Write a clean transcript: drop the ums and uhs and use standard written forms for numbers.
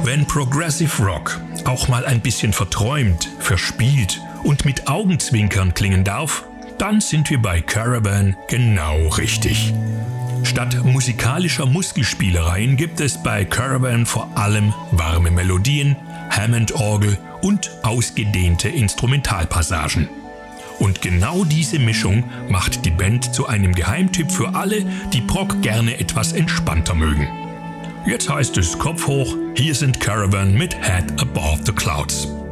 Wenn Progressive Rock auch mal ein bisschen verträumt, verspielt und mit Augenzwinkern klingen darf, dann sind wir bei Caravan genau richtig. Statt musikalischer Muskelspielereien gibt es bei Caravan vor allem warme Melodien, Hammond-Orgel und ausgedehnte Instrumentalpassagen. Und genau diese Mischung macht die Band zu einem Geheimtipp für alle, die Prog gerne etwas entspannter mögen. Jetzt heißt es Kopf hoch, hier sind Caravan mit Head Above the Clouds.